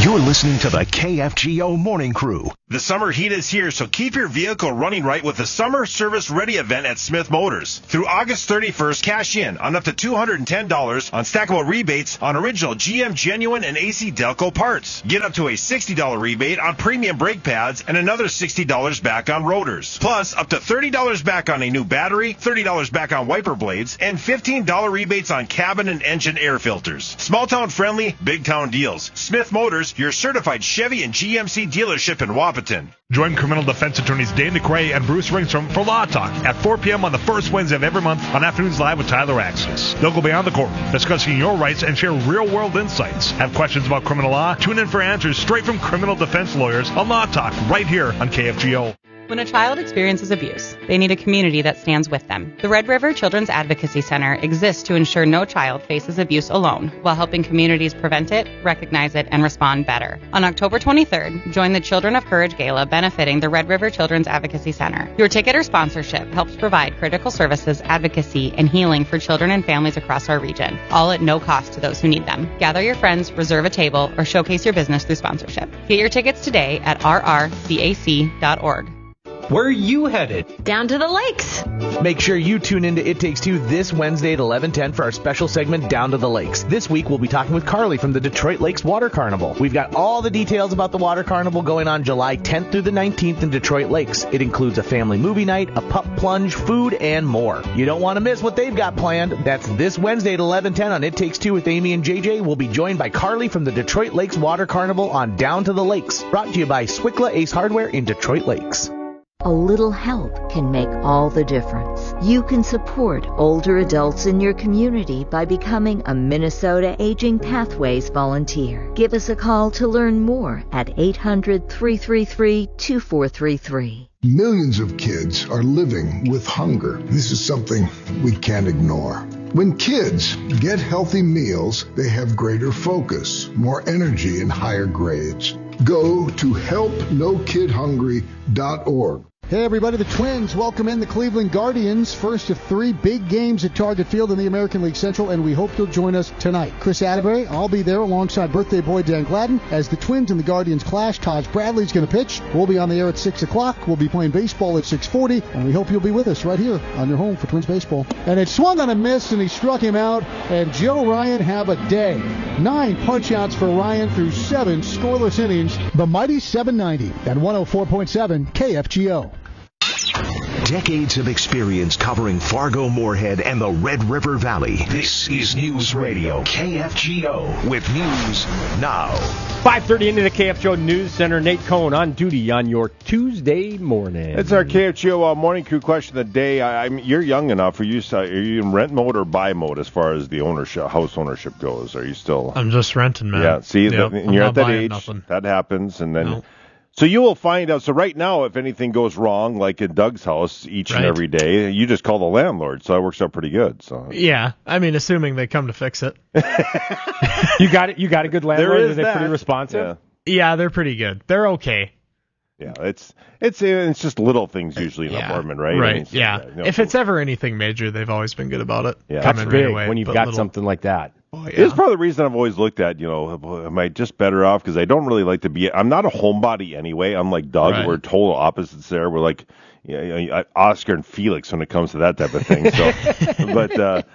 You're listening to the KFGO Morning Crew. The summer heat is here, so keep your vehicle running right with the Summer Service Ready event at Smith Motors. Through August 31st, cash in on up to $210 on stackable rebates on original GM Genuine and AC Delco parts. Get up to a $60 rebate on premium brake pads and another $60 back on rotors. Plus, up to $30 back on a new battery, $30 back on wiper blades, and $15 rebates on cabin and engine air filters. Small town friendly, big town deals. Smith Motors, your certified Chevy and GMC dealership in Wapaton. Join criminal defense attorneys Dane DeCray and Bruce Ringstrom for Law Talk at 4 p.m. on the first Wednesday of every month on Afternoons Live with Tyler Axis. They'll go beyond the courtroom, discussing your rights and share real-world insights. Have questions about criminal law? Tune in for answers straight from criminal defense lawyers on Law Talk right here on KFGO. When a child experiences abuse, they need a community that stands with them. The Red River Children's Advocacy Center exists to ensure no child faces abuse alone, while helping communities prevent it, recognize it, and respond better. On October 23rd, join the Children of Courage Gala benefiting the Red River Children's Advocacy Center. Your ticket or sponsorship helps provide critical services, advocacy, and healing for children and families across our region, all at no cost to those who need them. Gather your friends, reserve a table, or showcase your business through sponsorship. Get your tickets today at rrcac.org. Where are you headed? Down to the lakes. Make sure you tune into It Takes Two this Wednesday at 11:10 for our special segment, Down to the Lakes. This week, we'll be talking with Carly from the Detroit Lakes Water Carnival. We've got all the details about the Water Carnival going on July 10th through the 19th in Detroit Lakes. It includes a family movie night, a pup plunge, food, and more. You don't want to miss what they've got planned. That's this Wednesday at 11:10 on It Takes Two with Amy and JJ. We'll be joined by Carly from the Detroit Lakes Water Carnival on Down to the Lakes. Brought to you by Swickla Ace Hardware in Detroit Lakes. A little help can make all the difference. You can support older adults in your community by becoming a Minnesota Aging Pathways volunteer. Give us a call to learn more at 800-333-2433. Millions of kids are living with hunger. This is something we can't ignore. When kids get healthy meals, they have greater focus, more energy, and higher grades. Go to helpnokidhungry.org. Hey everybody, the Twins welcome in the Cleveland Guardians, first of 3 big games at Target Field in the American League Central, and we hope you'll join us tonight. Chris Atterbury, I'll be there alongside birthday boy Dan Gladden as the Twins and the Guardians clash. Taj Bradley's going to pitch. We'll be on the air at 6 o'clock. We'll be playing baseball at 6:40, and we hope you'll be with us right here on your home for Twins baseball. And it swung on a miss, and he struck him out, and Joe Ryan have a day. 9 punch-outs for Ryan through 7 scoreless innings. The mighty 790 and 104.7 KFGO. Decades of experience covering Fargo, Moorhead, and the Red River Valley. This is News Radio KFGO with news now. 5:30 into the KFGO News Center. Nate Cohn on duty on your Tuesday morning. It's our KFGO morning crew question of the day. You're young enough. Are you in rent mode or buy mode as far as the house ownership goes? Are you still? I'm just renting, man. Yeah. See, you're at that age. Nothing. That happens, and then. No. So you will find out. So right now, if anything goes wrong, like in Doug's house each and every day, you just call the landlord. So it works out pretty good. So yeah, I mean, assuming they come to fix it. You got it. You got a good landlord. Are they pretty responsive? Yeah, they're pretty good. They're okay. Yeah, it's just little things usually in an apartment, right? Right. I mean, yeah. If it's ever anything major, they've always been good about it. Yeah, that's big when you've got something like that. Oh, yeah. It's part of the reason I've always looked at, am I just better off? Because I don't really like to be. I'm not a homebody anyway. Unlike Doug, we're total opposites there. We're like Oscar and Felix when it comes to that type of thing. So, but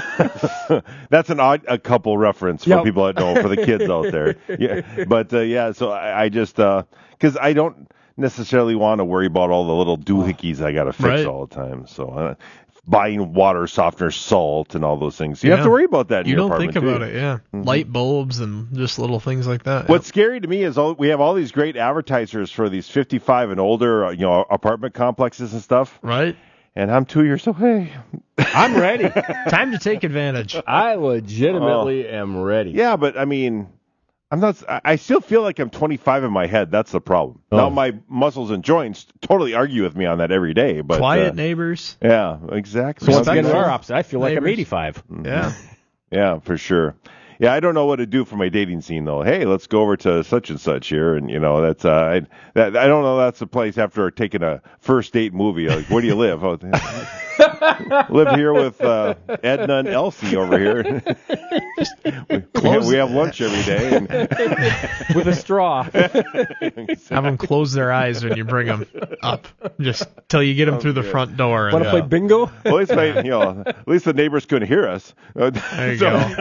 that's a couple reference for people that know, for the kids out there. Yeah, but so I just because I don't necessarily want to worry about all the little doohickeys I got to fix all the time. So. Buying water softener, salt, and all those things. You have to worry about that in your apartment. You don't think about it, Mm-hmm. Light bulbs and just little things like that. What's scary to me is we have all these great advertisers for these 55 and older, apartment complexes and stuff. Right. And I'm 2 years away. I'm ready. Time to take advantage. I legitimately am ready. Yeah, but I mean... I still feel like I'm 25 in my head. That's the problem. Oh. Now my muscles and joints totally argue with me on that every day. But quiet neighbors. Yeah, exactly. So once again, our opposite. I feel like I'm 85. Yeah. Yeah, for sure. Yeah, I don't know what to do for my dating scene though. Hey, let's go over to such and such here, and that's I don't know. That's the place after taking a first date movie. Like, where do you live? Live here with Edna and Elsie over here. we have lunch every day. And with a straw. Have them close their eyes when you bring them up, just till you get them through the front door. Want to play bingo? Well, at least the neighbors couldn't hear us. There you go.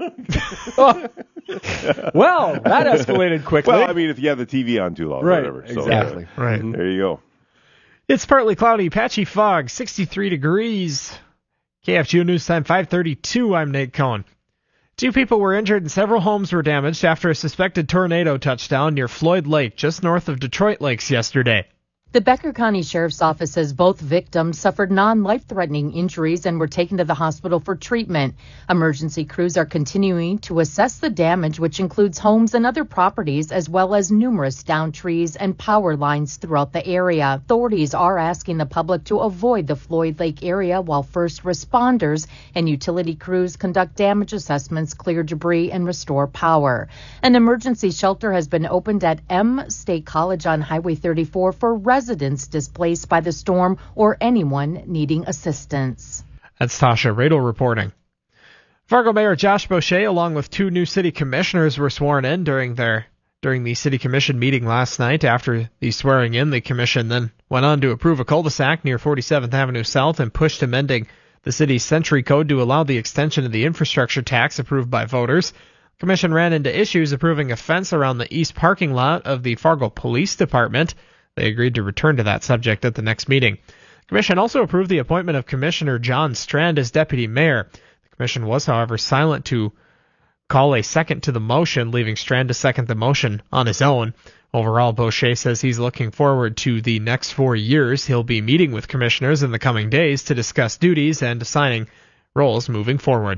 Well, that escalated quickly. Well, I mean, if you have the TV on too long, right? Whatever. So, exactly. Right. There you go. It's partly cloudy, patchy fog, 63 degrees. KFGO News Time 5:32. I'm Nate Cohn. 2 people were injured and several homes were damaged after a suspected tornado touched down near Floyd Lake, just north of Detroit Lakes yesterday. The Becker County Sheriff's Office says both victims suffered non-life-threatening injuries and were taken to the hospital for treatment. Emergency crews are continuing to assess the damage, which includes homes and other properties, as well as numerous downed trees and power lines throughout the area. Authorities are asking the public to avoid the Floyd Lake area while first responders and utility crews conduct damage assessments, clear debris, and restore power. An emergency shelter has been opened at M State College on Highway 34 for residents displaced by the storm or anyone needing assistance. That's Tasha Radel reporting. Fargo Mayor Josh Boucher, along with 2 new city commissioners, were sworn in during the city commission meeting last night. After the swearing in, the commission then went on to approve a cul-de-sac near 47th Avenue South and pushed amending the city's Century Code to allow the extension of the infrastructure tax approved by voters. The commission ran into issues approving a fence around the east parking lot of the Fargo Police Department. They agreed to return to that subject at the next meeting. The commission also approved the appointment of Commissioner John Strand as deputy mayor. The commission was, however, silent to call a second to the motion, leaving Strand to second the motion on his own. Overall, Boucher says he's looking forward to the next 4 years. He'll be meeting with commissioners in the coming days to discuss duties and assigning roles moving forward.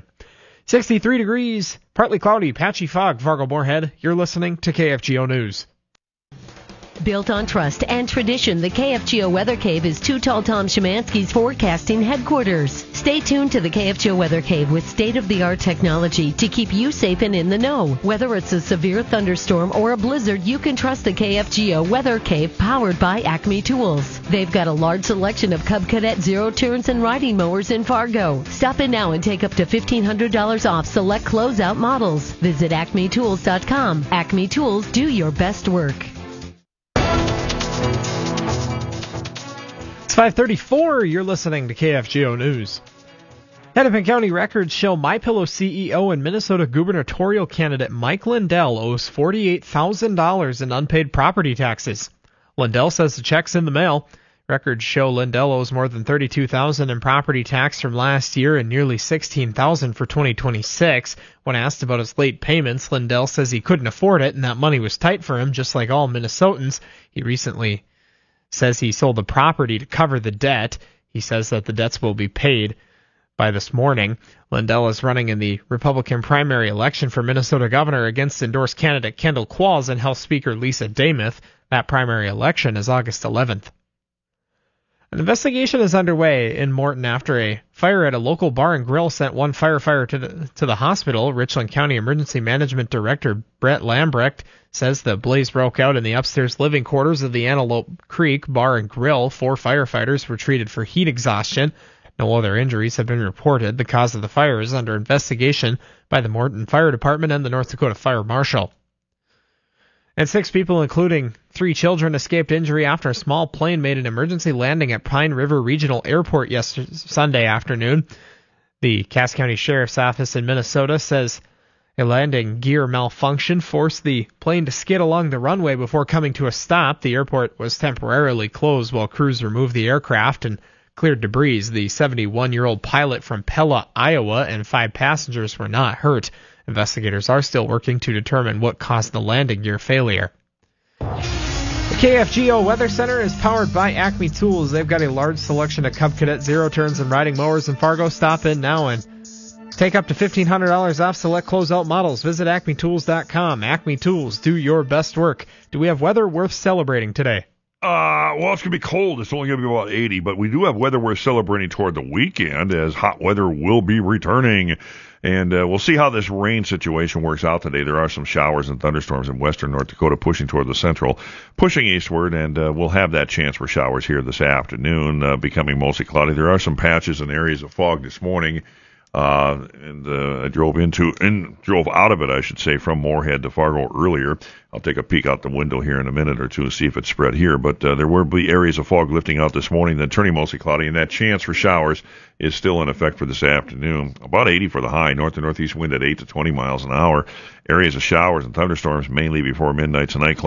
63 degrees, partly cloudy, patchy fog, Fargo-Moorhead. You're listening to KFGO News. Built on trust and tradition, the KFGO Weather Cave is Too Tall Tom Szymanski's forecasting headquarters. Stay tuned to the KFGO Weather Cave with state-of-the-art technology to keep you safe and in the know. Whether it's a severe thunderstorm or a blizzard, you can trust the KFGO Weather Cave powered by Acme Tools. They've got a large selection of Cub Cadet zero turns and riding mowers in Fargo. Stop in now and take up to $1,500 off select closeout models. Visit acmetools.com. Acme Tools, do your best work. It's 5:34. You're listening to KFGO News. Hennepin County records show MyPillow CEO and Minnesota gubernatorial candidate Mike Lindell owes $48,000 in unpaid property taxes. Lindell says the check's in the mail. Records show Lindell owes more than $32,000 in property tax from last year and nearly $16,000 for 2026. When asked about his late payments, Lindell says he couldn't afford it and that money was tight for him, just like all Minnesotans. He recently says he sold the property to cover the debt. He says that the debts will be paid by this morning. Lindell is running in the Republican primary election for Minnesota governor against endorsed candidate Kendall Qualls and House Speaker Lisa Damuth. That primary election is August 11th. An investigation is underway in Morton after a fire at a local bar and grill sent one firefighter to the hospital. Richland County Emergency Management Director Brett Lambrecht says the blaze broke out in the upstairs living quarters of the Antelope Creek Bar and Grill. 4 firefighters were treated for heat exhaustion. No other injuries have been reported. The cause of the fire is under investigation by the Morton Fire Department and the North Dakota Fire Marshal. And 6 people, including 3 children, escaped injury after a small plane made an emergency landing at Pine River Regional Airport Sunday afternoon. The Cass County Sheriff's Office in Minnesota says a landing gear malfunction forced the plane to skid along the runway before coming to a stop. The airport was temporarily closed while crews removed the aircraft and cleared debris. The 71-year-old pilot from Pella, Iowa, and 5 passengers were not hurt. Investigators are still working to determine what caused the landing gear failure. The KFGO Weather Center is powered by Acme Tools. They've got a large selection of Cub Cadet zero turns and riding mowers in Fargo. Stop in now and take up to $1,500 off select closeout models. Visit acmetools.com. Acme Tools, do your best work. Do we have weather worth celebrating today? Well, it's going to be cold. It's only going to be about 80, but we do have weather we're celebrating toward the weekend as hot weather will be returning. And we'll see how this rain situation works out today. There are some showers and thunderstorms in western North Dakota pushing toward the central, pushing eastward, and we'll have that chance for showers here this afternoon, becoming mostly cloudy. There are some patches and areas of fog this morning. And I drove out of it, I should say, from Moorhead to Fargo earlier. I'll take a peek out the window here in a minute or two and see if it's spread here. But there will be areas of fog lifting out this morning, then turning mostly cloudy, and that chance for showers is still in effect for this afternoon. About 80 for the high, north to northeast wind at 8 to 20 miles an hour. Areas of showers and thunderstorms mainly before midnight tonight.